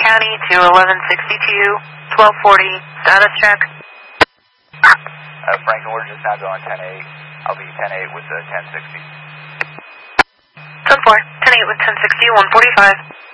County to 1162, 1240, status check. Franklin, we're just now going 10-8. I'll be 10-8 with the 1060. 10-4, 10-8 with 1060, 145.